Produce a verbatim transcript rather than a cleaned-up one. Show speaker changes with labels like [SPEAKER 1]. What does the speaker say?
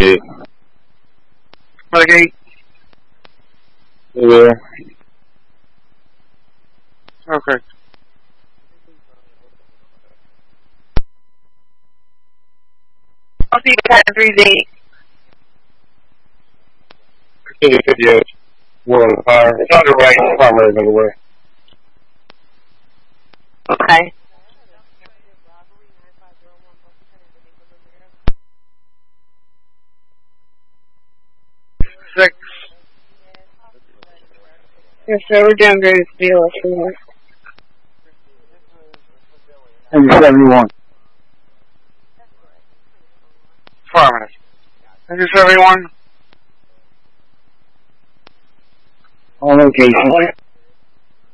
[SPEAKER 1] Yeah.
[SPEAKER 2] Renegade?
[SPEAKER 1] Yeah.
[SPEAKER 2] Okay. I'll see you at three Z.
[SPEAKER 1] Continue fifty-eight. We're on fire. It's underway. Primary underway.
[SPEAKER 2] Okay. Six. Yes, sir. We're doing very deal.
[SPEAKER 1] And seventy-one.
[SPEAKER 2] Affirmative. Thank you, seventy-one.
[SPEAKER 1] On location.